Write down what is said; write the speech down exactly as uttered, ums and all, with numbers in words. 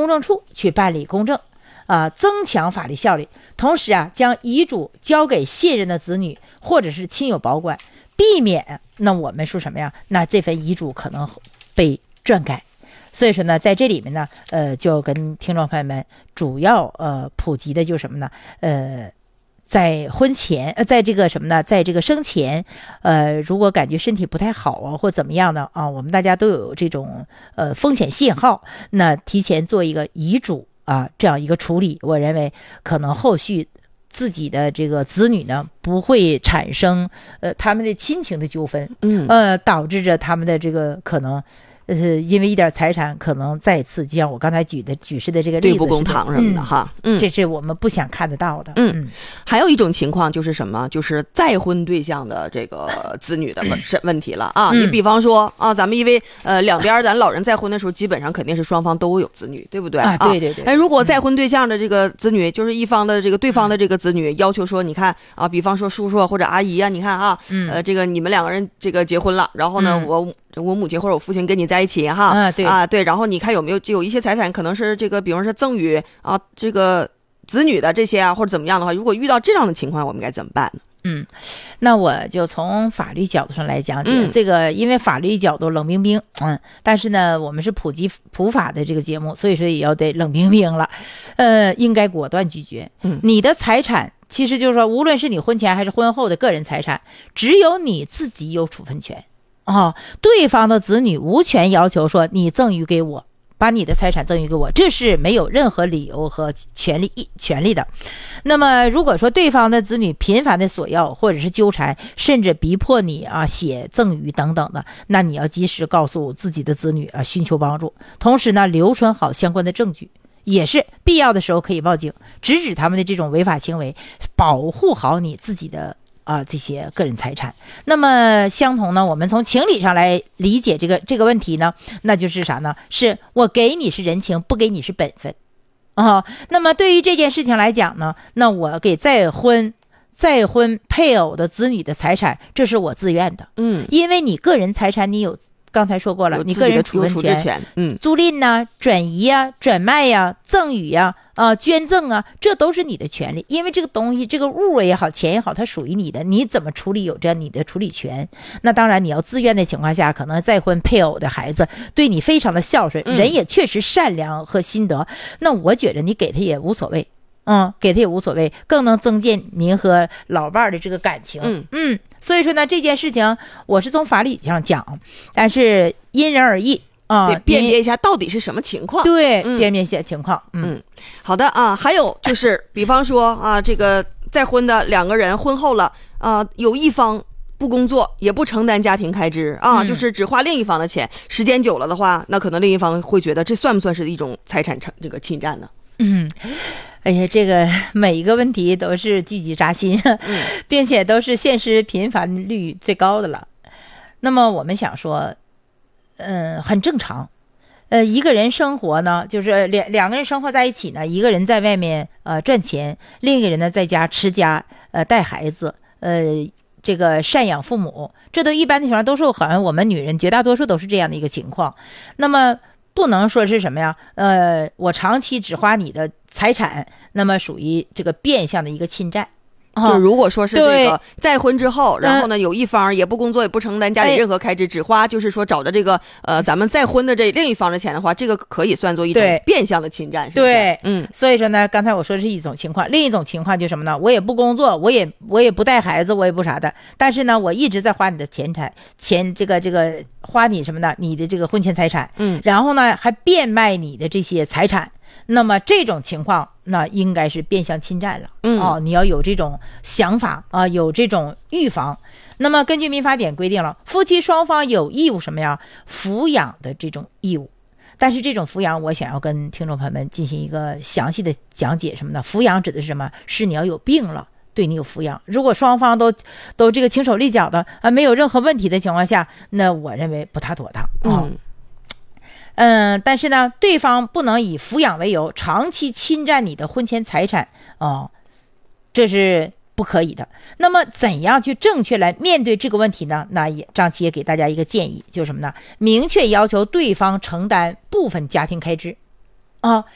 公证处去办理公证，啊，增强法律效力。同时啊，将遗嘱交给信任的子女或者是亲友保管，避免那我们说什么呀？那这份遗嘱可能被篡改。所以说呢，在这里面呢，呃，就跟听众朋友们主要呃普及的就是什么呢？呃。在婚前，呃，在这个什么呢？在这个生前，呃，如果感觉身体不太好啊，或怎么样呢？啊，我们大家都有这种呃风险信号，那提前做一个遗嘱啊，这样一个处理，我认为可能后续自己的这个子女呢不会产生呃他们的亲情的纠纷， 嗯， 呃，导致着他们的这个可能。呃，因为一点财产可能再次，就像我刚才举的举示的这个例子， 对簿公堂什么的哈， 嗯，这是我们不想看得到的。 嗯，嗯还有一种情况就是什么？就是再婚对象的这个子女的问问题了啊。 嗯、 你比方说啊，咱们因为呃两边咱老人再婚的时候，基本上肯定是双方都有子女，对不对啊？对对对。 哎，如果再婚对象的这个子女，就是一方的这个对方的这个子女要求说，你看啊，比方说叔叔或者阿姨啊，你看啊， 嗯、 呃，这个你们两个人这个结婚了，然后呢， 嗯、 我。我母亲或者我父亲跟你在一起哈， 啊对啊对，然后你看有没有有一些财产可能是这个，比方说赠与啊这个子女的这些啊，或者怎么样的话，如果遇到这样的情况，我们该怎么办呢？ 嗯，那我就从法律角度上来讲解、 嗯、 这个，因为法律角度冷冰冰，嗯，但是呢，我们是普及普法的这个节目，所以说也要得冷冰冰了，呃，应该果断拒绝。 嗯， 你的财产其实就是说，无论是你婚前还是婚后的个人财产，只有你自己有处分权。哦，对方的子女无权要求说你赠与给我，把你的财产赠与给我，这是没有任何理由和权利权利的。那么如果说对方的子女频繁的索要或者是纠缠，甚至逼迫你啊写赠与等等的，那你要及时告诉自己的子女啊寻求帮助，同时呢留存好相关的证据，也是必要的时候可以报警，制止他们的这种违法行为，保护好你自己的啊，这些个人财产。那么相同呢，我们从情理上来理解这个这个问题呢，那就是啥呢？是我给你是人情，不给你是本分啊。那么对于这件事情来讲呢，那我给再婚再婚配偶的子女的财产，这是我自愿的。 嗯， 因为你个人财产你有。刚才说过了，你个人处分权， 权嗯， 租赁呐、啊、转移呀、啊、转卖呀、啊、赠与呀、啊、呃、捐赠啊，这都是你的权利。因为这个东西，这个物也好，钱也好，它属于你的，你怎么处理有着你的处理权。那当然，你要自愿的情况下，可能再婚配偶的孩子对你非常的孝顺， 嗯、 人也确实善良和心德，那我觉得你给他也无所谓。嗯，给他也无所谓，更能增进您和老伴儿的这个感情。 嗯嗯，所以说呢，这件事情我是从法理上讲，但是因人而异啊， 得辨别一下到底是什么情况。 对， 嗯、 辨别一下情况。 嗯，嗯好的啊，还有就是，比方说啊，这个再婚的两个人婚后了啊，有一方不工作也不承担家庭开支啊、嗯，就是只花另一方的钱，时间久了的话，那可能另一方会觉得这算不算是一种财产这个侵占呢？ 嗯。哎呀，这个每一个问题都是句句扎心， 嗯、 并且都是现实频繁率最高的了。那么我们想说，嗯，很正常。呃，一个人生活呢，就是两两个人生活在一起呢，一个人在外面呃赚钱，另一个人呢在家持家，呃带孩子，呃这个赡养父母，这都一般的情况都是好像我们女人绝大多数都是这样的一个情况。那么不能说是什么呀？呃，我长期只花你的财产，那么属于这个变相的一个侵占。 就如果说是这个再婚之后，然后呢有一方也不工作也不承担家里任何开支，只花就是说找的这个呃咱们再婚的这另一方的钱的话，这个可以算作一种变相的侵占，是不是？ 对， 嗯， 所以说呢，刚才我说的是一种情况，另一种情况就是什么呢？我也不工作，我也我也不带孩子，我也不啥的，但是呢，我一直在花你的钱财钱这个这个花你什么呢？你的这个婚前财产， 嗯， 然后呢还变卖你的这些财产。那么这种情况，那应该是变相侵占了。 嗯， 哦，你要有这种想法啊，有这种预防。那么根据民法典规定了，夫妻双方有义务什么呀？抚养的这种义务。但是这种抚养，我想要跟听众朋友们进行一个详细的讲解。什么呢？抚养指的是什么？是你要有病了，对你有抚养。如果双方都都这个轻手利脚的啊，没有任何问题的情况下，那我认为不太妥当啊。 嗯嗯，但是呢，对方不能以抚养为由长期侵占你的婚前财产哦，这是不可以的。那么怎样去正确来面对这个问题呢？那也张琪也给大家一个建议，就是什么呢？明确要求对方承担部分家庭开支啊，